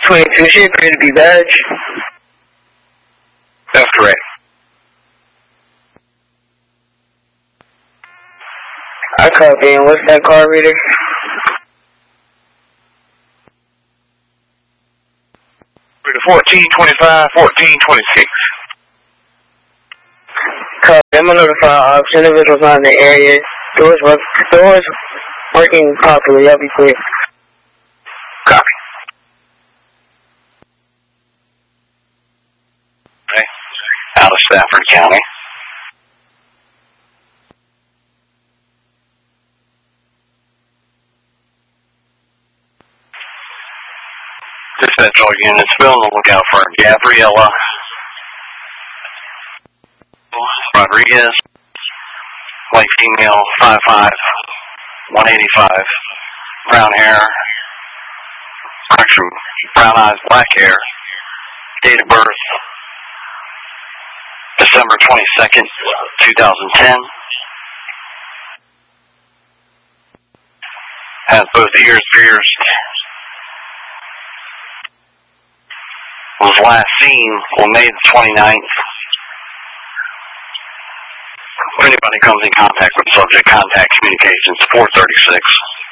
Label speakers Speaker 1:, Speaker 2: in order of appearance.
Speaker 1: 22, she agreed to be badged.
Speaker 2: That's correct.
Speaker 1: I copy. And what's that car reader?
Speaker 2: Reader 1425, 1426.
Speaker 1: Copy. I'm gonna notify ops. Individuals not in the area. Doors working properly. I'll be clear.
Speaker 2: Copy. Okay. Out of Stafford County. Dispatch all units, be on the lookout for Gabriella Rodriguez, white female, 5'5", 185, brown hair, correction, brown eyes, black hair, date of birth, December 22nd, 2010, has both ears pierced, was last seen on May the 29th. If anybody comes in contact with the subject, contact communications 436.